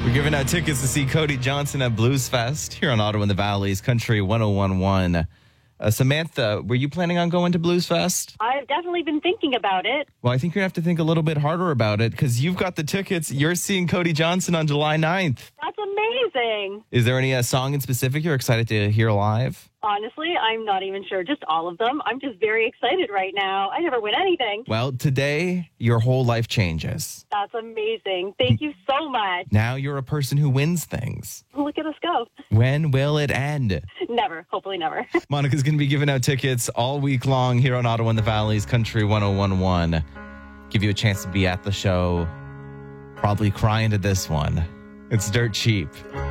We're giving out tickets to see Cody Johnson at Blues Fest here on Ottawa in the Valley's Country 101.1. Samantha, were you planning on going to Blues Fest? I've definitely been thinking about it. Well, I think you're going to have to think a little bit harder about it because you've got the tickets. You're seeing Cody Johnson on July 9th. That's amazing. Is there any song in specific you're excited to hear live? Honestly, I'm not even sure. Just all of them. I'm just very excited right now. I never win anything. Well, today, your whole life changes. That's amazing. Thank you so much. Now you're a person who wins things. Look at us go. When will it end? Never. Hopefully never. Monica's going to be giving out tickets all week long here on Ottawa in the Valley's Country 101.1. Give you a chance to be at the show. Probably crying to this one. It's Dirt Cheap.